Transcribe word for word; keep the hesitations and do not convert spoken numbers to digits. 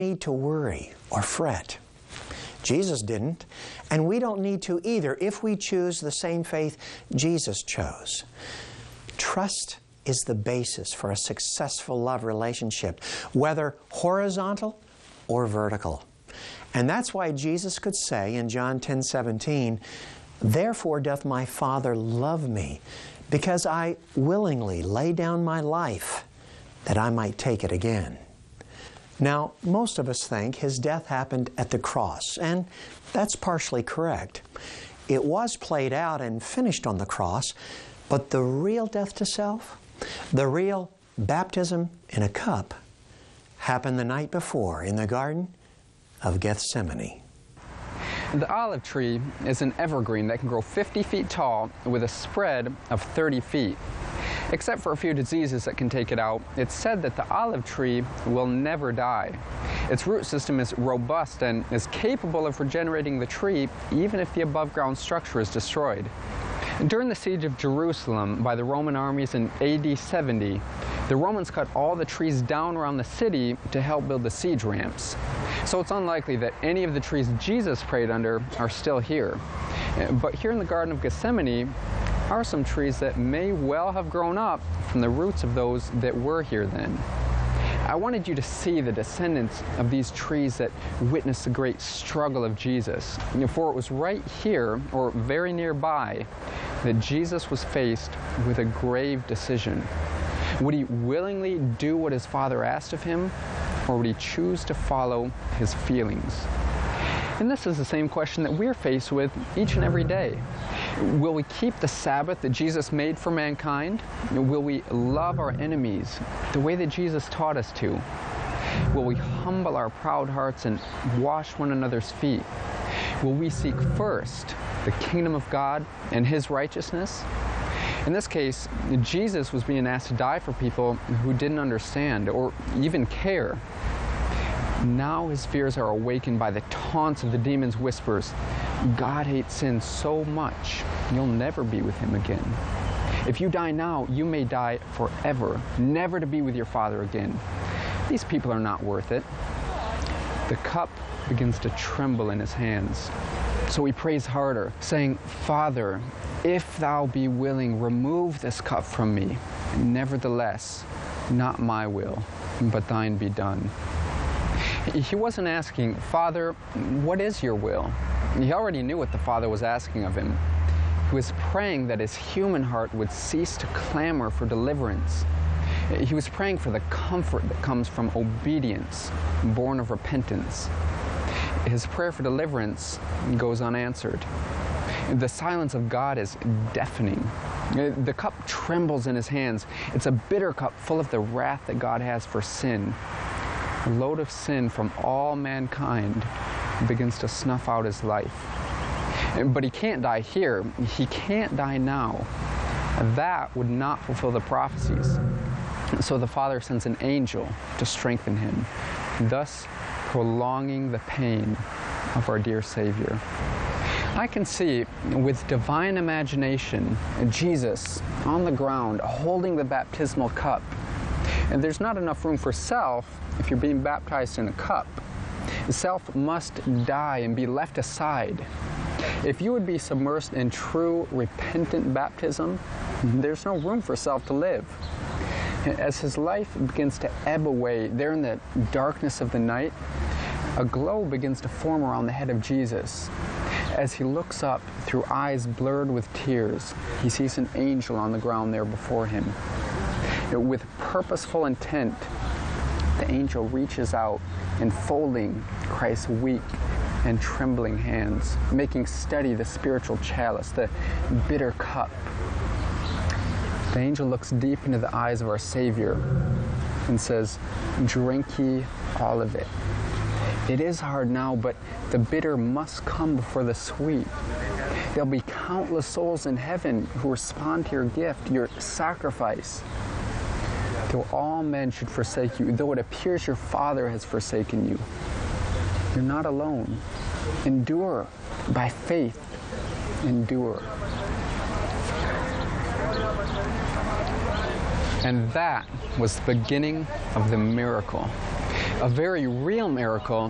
need to worry or fret. Jesus didn't, and we don't need to either if we choose the same faith Jesus chose. Trust is the basis for a successful love relationship, whether horizontal or vertical. And that's why Jesus could say in John ten seventeen, "Therefore doth my Father love me, because I willingly lay down my life, that I might take it again." Now, most of us think His death happened at the cross, and that's partially correct. It was played out and finished on the cross, but the real death to self, the real baptism in a cup, happened the night before in the Garden of Gethsemane. The olive tree is an evergreen that can grow fifty feet tall with a spread of thirty feet. Except for a few diseases that can take it out, it's said that the olive tree will never die. Its root system is robust and is capable of regenerating the tree even if the above-ground structure is destroyed. During the siege of Jerusalem by the Roman armies in A D seventy, the Romans cut all the trees down around the city to help build the siege ramps. So it's unlikely that any of the trees Jesus prayed under are still here. But here in the Garden of Gethsemane are some trees that may well have grown up from the roots of those that were here then. I wanted you to see the descendants of these trees that witnessed the great struggle of Jesus. For it was right here, or very nearby, that Jesus was faced with a grave decision. Would He willingly do what His Father asked of Him, or would He choose to follow His feelings? And this is the same question that we're faced with each and every day. Will we keep the Sabbath that Jesus made for mankind? Will we love our enemies the way that Jesus taught us to? Will we humble our proud hearts and wash one another's feet? Will we seek first the kingdom of God and His righteousness? In this case, Jesus was being asked to die for people who didn't understand or even care. Now His fears are awakened by the taunts of the demon's whispers. God hates sin so much, you'll never be with Him again. If you die now, you may die forever, never to be with your Father again. These people are not worth it. The cup begins to tremble in His hands. So He prays harder, saying, "Father, if Thou be willing, remove this cup from me. Nevertheless, not my will, but Thine be done." He wasn't asking, "Father, what is your will?" He already knew what the Father was asking of Him. He was praying that his human heart would cease to clamor for deliverance. He was praying for the comfort that comes from obedience, born of repentance. His prayer for deliverance goes unanswered. The silence of God is deafening. The cup trembles in His hands. It's a bitter cup full of the wrath that God has for sin. The load of sin from all mankind begins to snuff out His life. But He can't die here. He can't die now. That would not fulfill the prophecies. So the Father sends an angel to strengthen Him, thus prolonging the pain of our dear Savior. I can see, with divine imagination, Jesus on the ground holding the baptismal cup. And there's not enough room for self if you're being baptized in a cup. Self must die and be left aside. If you would be submersed in true repentant baptism, there's no room for self to live. As His life begins to ebb away there in the darkness of the night, a glow begins to form around the head of Jesus. As He looks up through eyes blurred with tears, He sees an angel on the ground there before Him. With purposeful intent, the angel reaches out, enfolding Christ's weak and trembling hands, making steady the spiritual chalice, the bitter cup. The angel looks deep into the eyes of our Savior and says, "Drink ye all of it. It is hard now, but the bitter must come before the sweet. There'll be countless souls in heaven who respond to your gift, your sacrifice. Though all men should forsake you, though it appears your Father has forsaken you, you're not alone. Endure by faith. Endure." And that was the beginning of the miracle. A very real miracle